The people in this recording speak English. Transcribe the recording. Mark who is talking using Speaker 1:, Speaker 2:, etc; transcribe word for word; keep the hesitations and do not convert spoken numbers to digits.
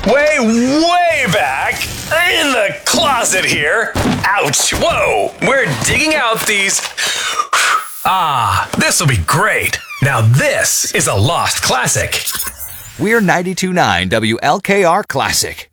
Speaker 1: way, way back in the closet here. Ouch, whoa, we're digging out these. Ah, this will be great. Now this is a lost classic.
Speaker 2: We're ninety-two point nine W L K R Classic.